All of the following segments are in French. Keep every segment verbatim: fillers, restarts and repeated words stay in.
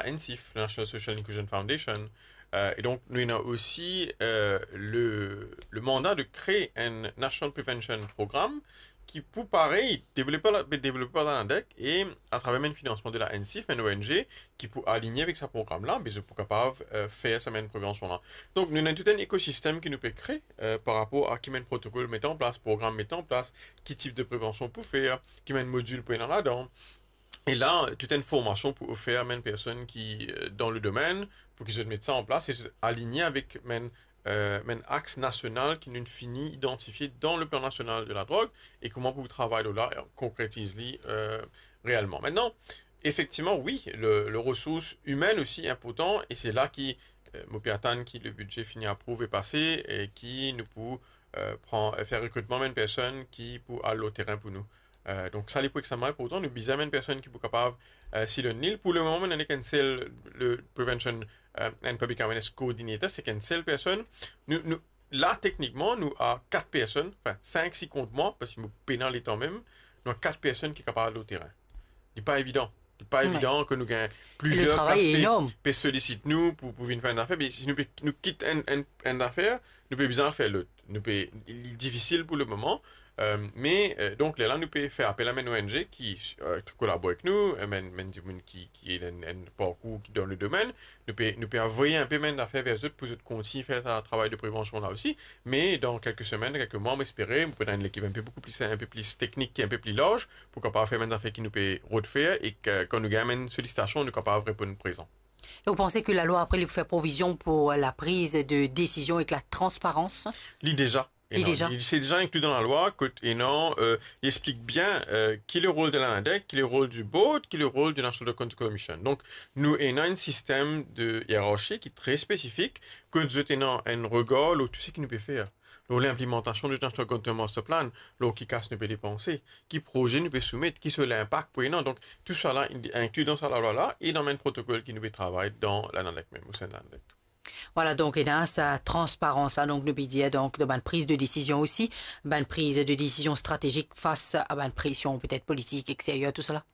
la N S I F, la National Social Inclusion Foundation. Euh, et donc, nous avons aussi euh, le, le mandat de créer un National Prevention Programme qui, pour pareil, développer la, développer par la NADEC et à travers le financement de la N S I F, une O N G, qui pour aligner avec ce programme-là, mais pour capable euh, faire cette même prévention-là. Donc, nous avons tout un écosystème qui nous peut créer euh, par rapport à qui met un protocole mettre en place, programme mettre en place, qui type de prévention pour faire, qui met un module pour aller là-dedans. Et là, toute une formation pour faire une personne qui, euh, dans le domaine, pour qu'ils se mettent ça en place et aligner avec un euh, axe national qui nous finit identifié dans le plan national de la drogue et comment vous travaillez là et concrétise-le euh, réellement. Maintenant, effectivement, oui, le, le ressource humaine aussi est important et c'est là qui, euh, Mopiatan, qui le budget fini approuvé et passé et qui nous peut euh, prend, faire recrutement d'une personne qui peut aller au terrain pour nous. Euh, donc, ça, les pour examiner, pourtant, nous avons une personne qui est capable, euh, si le N I L, pour le moment, on a qu'un seul, le Prevention uh, and Public Awareness Coordinator, c'est qu'une seule personne. Nous, nous, là, techniquement, nous avons quatre personnes, enfin, cinq, six contre moi, parce que nous pénal les temps même, nous avons quatre personnes qui sont capables d'aller au terrain. Ce n'est pas évident. Ce n'est pas ouais. évident que nous gagnons plusieurs personnes qui sollicitent nous pour, pour venir faire une affaire. Mais si nous, nous quittons une, une, une affaire, nous pouvons bien faire l'autre. Il est difficile pour le moment. Euh, mais euh, donc là, nous pouvons faire appel à une O N G qui euh, collabore avec nous, une qui, qui est un, un parcours dans le domaine. Nous pouvons, nous pouvons envoyer un peu d'affaires vers eux pour eux continuer à faire un travail de prévention là aussi. Mais dans quelques semaines, quelques mois, on espère, nous pouvons une équipe un peu, beaucoup plus, un peu plus technique, un peu plus large, pour qu'on puisse faire des affaires qui nous peuvent refaire et que quand nous gagnons une sollicitation, nous sommes capables de répondre présent. Et vous pensez que la loi après, il faut faire provision pour la prise de décision avec la transparence? Lit déjà. Et non, déjà. Il c'est déjà inclus dans la loi que, et non, euh, il explique bien euh, qui est le rôle de la NADEC, qui est le rôle du board, qui est le rôle du National Control Commission. Donc, nous avons un système de hiérarchie qui est très spécifique, que nous avons un regard sur tout ce qu'il nous peut faire. L'implémentation du National Control Master Plan, qui casse nous peut dépenser, qui projet nous peut soumettre, qui sur l'impact pour non. Donc, tout ça là, inclus dans cette loi-là et dans le protocole qui nous peut travailler dans la NADEC même, au sein de la NADEC. Voilà, donc, il y a sa transparence, hein, donc, nous dire, donc, de bonne prise de décision aussi, bonne prise de décision stratégique face à bonne pression, peut-être politique, extérieure, tout cela.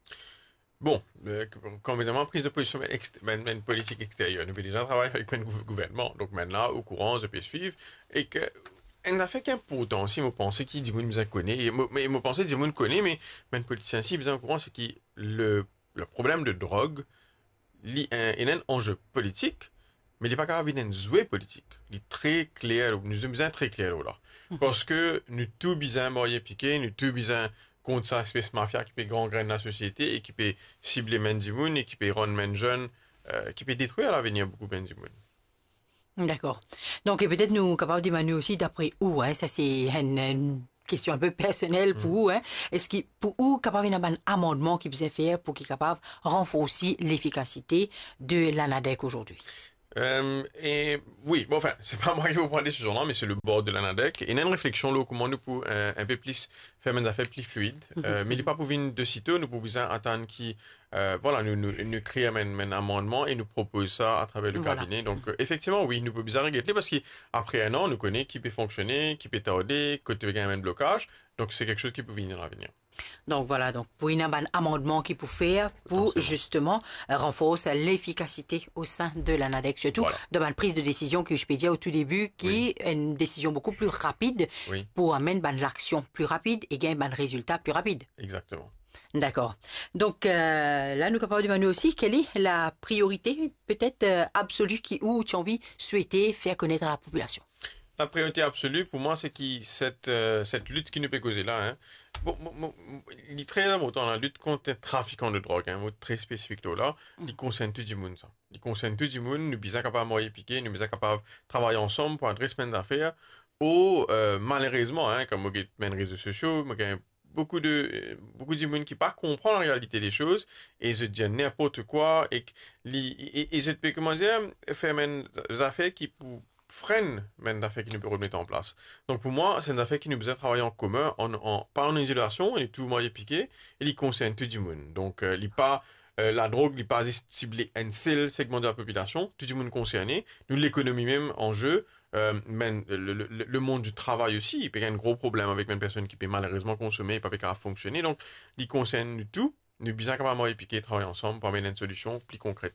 Bon, euh, comme évidemment, prise de position ext ben, ben, politique extérieure, nous avons déjà travaillé avec le gouvernement, donc maintenant, au courant, je peux suivre, et que, un affaire qui est important aussi, je pense, qui dit, nous connaît, et je pense que nous connaît, mais, ben, politicien aussi, bien au courant, c'est que le, le problème de drogue, il est un enjeu politique, mais il n'est pas capable d'un jouet politique. Il est très clair, nous sommes bien très clairs là. Mm-hmm. Parce que nous tout bien moyen piqué, nous tout bien contre sa espèce mafia qui peut grand grain de la société et qui peut cibler Mendimoun et qui peut rendre men jeunes, euh, qui peut détruire à l'avenir beaucoup Mendimoun. D'accord. Donc peut-être nous capables d'évaluer aussi d'après où, hein, ça c'est une, une question un peu personnelle pour mm. vous, hein. Est-ce qu'il pour où capable d'avoir un amendement qui puisse faire pour qu'il capable renforcer l'efficacité de la NADEC aujourd'hui? Euh, et oui, bon, enfin, c'est pas moi qui vais prendre des décisions là, mais c'est le board de la NADEC. Et il y a une réflexion là, comment nous pouvons euh, un peu plus faire des affaires plus fluides. Mm-hmm. euh, mais il n'est pas pour venir de sitôt, nous pouvons attendre qui, euh, voilà, nous, nous, nous créer un, un amendement et nous propose ça à travers le voilà. cabinet. Donc, euh, effectivement, oui, nous pouvons bien regarder parce qu'après un an, nous connaissons qui peut fonctionner, qui peut tarder, côté il y a un blocage. Donc, c'est quelque chose qui peut venir à l'avenir. Donc voilà, donc pour une un amendement qui peut faire pour justement renforcer l'efficacité au sein de la NADEC, surtout voilà. de ma prise de décision que je peux dire au tout début, qui oui. est une décision beaucoup plus rapide oui. pour amener ben, l'action plus rapide et gagner un résultat plus rapide. Exactement. D'accord. Donc euh, là, nous sommes capables de demander aussi quelle est la priorité peut-être euh, absolue qui où tu as envie de souhaiter faire connaître à la population. La priorité absolue pour moi, c'est que cette, euh, cette lutte qui nous peut causer là, hein, bon, bon, bon, il est très important la lutte contre les trafiquants de drogue, un mot très spécifique là, il concerne tout le monde ça. Il concerne tout le monde, nous sommes capables de moyen piquer, nous sommes capables de travailler ensemble pour une semaine d'affaires. Ou euh, malheureusement, hein, comme on a les réseaux sociaux, il y a beaucoup de beaucoup de monde qui pas comprend la réalité des choses et se disent n'importe quoi et et je peux comment dire faire des affaires qui pour freine même d'affaires qui nous peut remettre en place. Donc pour moi, c'est une affaire qui nous besoin de travailler en commun, en, en, pas en isolation, on est tout moyen piqué, et il concerne tout le monde. Donc euh, il pas euh, la drogue, il pas ciblé un seul segment de la population, tout le monde concerné, nous l'économie même en jeu, euh, même le, le, le monde du travail aussi, il y a un gros problème avec une personne qui peut malheureusement consommer et pas capable fonctionner. Donc il concerne tout, nous besoin capable de piquer travailler ensemble pour amener une solution plus concrète.